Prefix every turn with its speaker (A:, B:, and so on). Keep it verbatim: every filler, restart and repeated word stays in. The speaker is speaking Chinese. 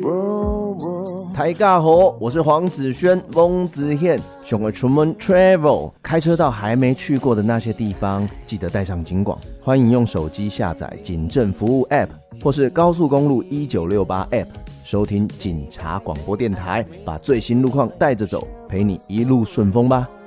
A: 大家好，我是黄子轩，翁子宪，想要出门 travel， 开车到还没去过的那些地方，记得带上警广。欢迎用手机下载警政服务 App， 或是高速公路一九六八 App， 收听警察广播电台，把最新路况带着走，陪你一路顺风吧。